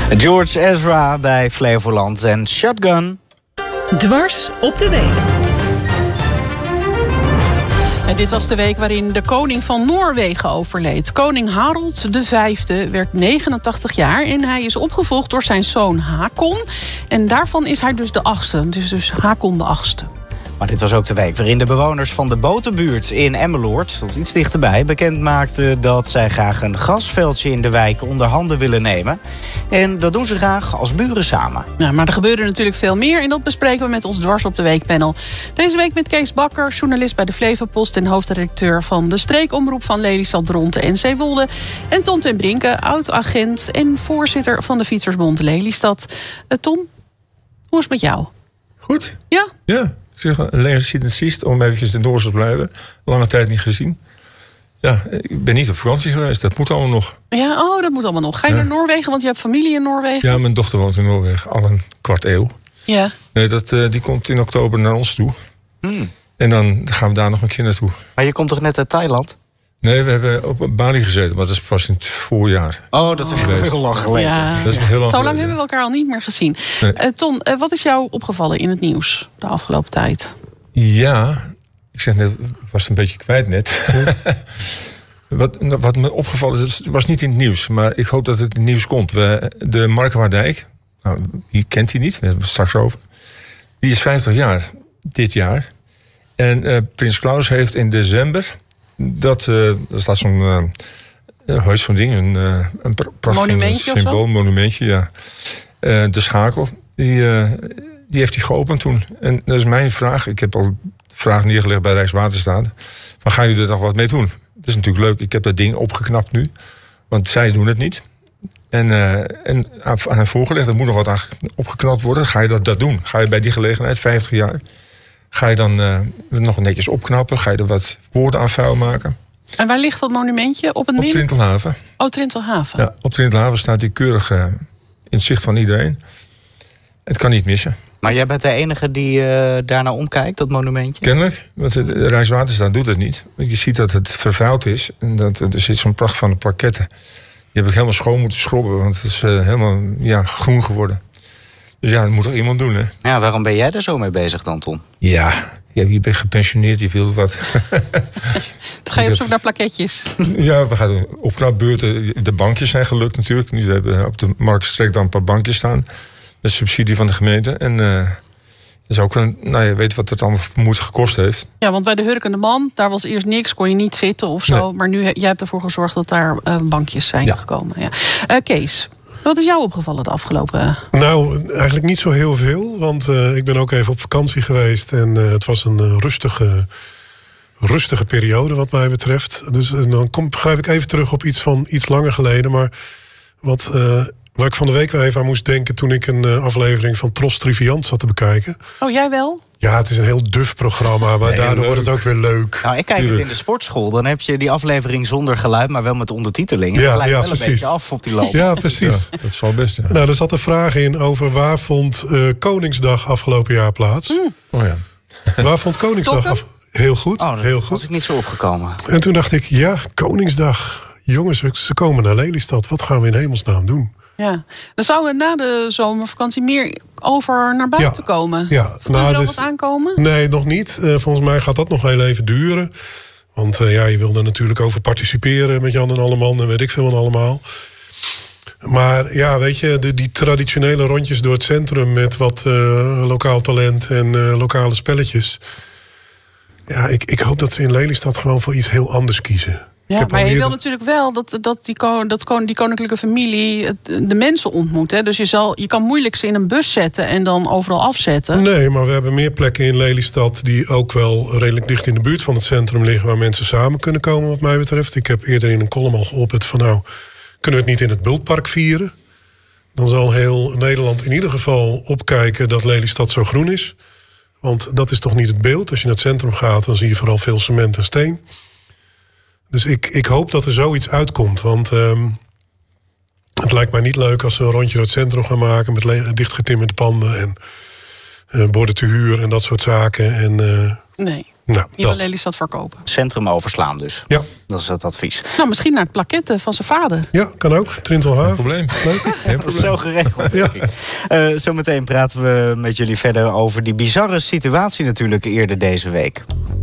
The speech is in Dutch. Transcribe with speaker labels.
Speaker 1: George Ezra bij Flevoland en Shotgun.
Speaker 2: Dwars op de week.
Speaker 3: En dit was de week waarin de koning van Noorwegen overleed. Koning Harald V werd 89 jaar en hij is opgevolgd door zijn zoon Hakon. En daarvan is hij dus de 8e, dus Hakon de 8e.
Speaker 1: Maar dit was ook de week waarin de bewoners van de Boterbuurt in Emmeloord, tot iets dichterbij, bekend maakten dat zij graag een grasveldje in de wijk onder handen willen nemen. En dat doen ze graag als buren samen.
Speaker 3: Ja, maar er gebeurde natuurlijk veel meer en dat bespreken we met ons Dwars op de Week panel. Deze week met Kees Bakker, journalist bij de Flevopost en hoofdredacteur van de streekomroep van Lelystad, Dronten en Zeewolde. En Ton ten Brinke, oud-agent en voorzitter van de Fietsersbond Lelystad. Ton, hoe is het met jou?
Speaker 4: Goed.
Speaker 3: Ja?
Speaker 4: Ja. Ik zeg, lengst om eventjes in Noorse te blijven. Lange tijd niet gezien. Ja, ik ben niet op vakantie geweest. Dat moet allemaal nog.
Speaker 3: Ja, oh, dat moet allemaal nog. Ga je naar Noorwegen? Want je hebt familie in Noorwegen.
Speaker 4: Ja, mijn dochter woont in Noorwegen. Al een kwart eeuw.
Speaker 3: Ja.
Speaker 4: Nee, die komt in oktober naar ons toe. En dan gaan we daar nog een keer naartoe.
Speaker 1: Maar je komt toch net uit Thailand?
Speaker 4: Nee, we hebben op Bali gezeten. Maar dat is pas in het voorjaar.
Speaker 1: Oh, dat is heel lang geleden.
Speaker 3: Ja.
Speaker 4: Dat is heel lang
Speaker 3: Zo lang
Speaker 4: geleden.
Speaker 3: hebben we elkaar al niet meer gezien.
Speaker 4: Nee.
Speaker 3: Ton, wat is jou opgevallen in het nieuws de afgelopen tijd?
Speaker 4: Ja, ik zeg net, was een beetje kwijt net. Wat me opgevallen is, het was niet in het nieuws. Maar ik hoop dat het in het nieuws komt. De Markwaardijk, nou, wie kent die niet? We hebben het straks over. Die is 50 jaar dit jaar. En Prins Klaus heeft in december... Er staat zo'n ding, een prachtig symbool, monumentje, ja. De Schakel, die heeft hij geopend toen. En dat is mijn vraag. Ik heb al de vraag neergelegd bij Rijkswaterstaat. Van, gaan jullie er nog wat mee doen? Dat is natuurlijk leuk. Ik heb dat ding opgeknapt nu. Want zij doen het niet. En aan hen voorgelegd, er moet nog wat aan opgeknapt worden. Ga je dat doen? Ga je bij die gelegenheid, 50 jaar... Ga je dan nog netjes opknappen? Ga je er wat woorden aan vuil maken?
Speaker 3: En waar ligt dat monumentje? Op het
Speaker 4: Trintelhaven.
Speaker 3: Oh, Trintelhaven.
Speaker 4: Ja, op Trintelhaven staat die keurig in het zicht van iedereen. Het kan niet missen.
Speaker 1: Maar jij bent de enige die daarnaar omkijkt, dat monumentje?
Speaker 4: Kennelijk, want de Rijkswaterstaat doet het niet. Je ziet dat het vervuild is. En dat er zit zo'n pracht van de plaketten. Die heb ik helemaal schoon moeten schrobben. Want het is helemaal groen geworden. Dus ja, dat moet toch iemand doen, hè?
Speaker 1: Ja, waarom ben jij daar zo mee bezig dan, Ton?
Speaker 4: Ja, je bent gepensioneerd, je wilt wat.
Speaker 3: Dan ga je op zoek naar plaketjes.
Speaker 4: Ja, we gaan opknapbeurten. De bankjes zijn gelukt natuurlijk. Nu hebben we op de Marktstreek dan een paar bankjes staan. Met subsidie van de gemeente. En dat is ook je weet wat het allemaal moeite gekost heeft.
Speaker 3: Ja, want bij de Hurkende Man, daar was eerst niks. Kon je niet zitten of zo. Nee. Maar nu, jij hebt ervoor gezorgd dat daar bankjes zijn gekomen. Ja. Kees, wat is jou opgevallen de afgelopen...
Speaker 5: Nou, eigenlijk niet zo heel veel. Want ik ben ook even op vakantie geweest. En het was een rustige periode wat mij betreft. Dus dan grijp ik even terug op iets van iets langer geleden. Maar waar ik van de week wel even aan moest denken... toen ik een aflevering van Tros Triviant zat te bekijken.
Speaker 3: Oh, jij wel?
Speaker 5: Ja, het is een heel duf programma, maar daardoor wordt het ook weer leuk.
Speaker 1: Nou, ik kijk het in de sportschool. Dan heb je die aflevering zonder geluid, maar wel met ondertiteling. En dat lijkt wel een beetje af op die loop.
Speaker 5: Ja, precies.
Speaker 4: Ja, dat zal best, ja.
Speaker 5: Nou, er zat een vraag in over waar vond Koningsdag afgelopen jaar plaats?
Speaker 4: Oh ja.
Speaker 5: Waar vond Koningsdag af? Heel goed, heel goed.
Speaker 1: Was ik niet zo opgekomen.
Speaker 5: En toen dacht ik, ja, Koningsdag. Jongens, ze komen naar Lelystad. Wat gaan we in hemelsnaam doen?
Speaker 3: Ja, dan zouden we na de zomervakantie meer over naar buiten komen.
Speaker 5: Ja,
Speaker 3: Voel je er al wat aankomen?
Speaker 5: Nee, nog niet. Volgens mij gaat dat nog heel even duren. Want je wil er natuurlijk over participeren met Jan en Alleman en weet ik veel en allemaal. Maar ja, weet je, die traditionele rondjes door het centrum met wat lokaal talent en lokale spelletjes. Ja, ik hoop dat ze in Lelystad gewoon voor iets heel anders kiezen.
Speaker 3: Ja, maar je wil natuurlijk wel dat die koninklijke familie de mensen ontmoet. Hè? Dus je kan moeilijk ze in een bus zetten en dan overal afzetten.
Speaker 5: Nee, maar we hebben meer plekken in Lelystad die ook wel redelijk dicht in de buurt van het centrum liggen, waar mensen samen kunnen komen wat mij betreft. Ik heb eerder in een column al geopperd van kunnen we het niet in het Bultpark vieren? Dan zal heel Nederland in ieder geval opkijken dat Lelystad zo groen is. Want dat is toch niet het beeld. Als je naar het centrum gaat, dan zie je vooral veel cement en steen. Dus ik hoop dat er zoiets uitkomt. Want het lijkt mij niet leuk als we een rondje door het centrum gaan maken met dichtgetimmerde panden en borden te huur en dat soort zaken. En,
Speaker 3: nee.
Speaker 5: Nou,
Speaker 3: Die wil
Speaker 5: dat.
Speaker 3: Lelystad verkopen.
Speaker 1: Centrum overslaan dus.
Speaker 5: Ja.
Speaker 1: Dat is het advies.
Speaker 3: Nou, misschien naar het plaquette van zijn vader.
Speaker 5: Ja, kan ook. Trintelhaven.
Speaker 4: Probleem.
Speaker 5: Leuk.
Speaker 4: Geen
Speaker 1: Dat is
Speaker 4: probleem.
Speaker 1: zo geregeld.
Speaker 5: Ja.
Speaker 1: denk ik. Zometeen praten we met jullie verder over die bizarre situatie natuurlijk eerder deze week.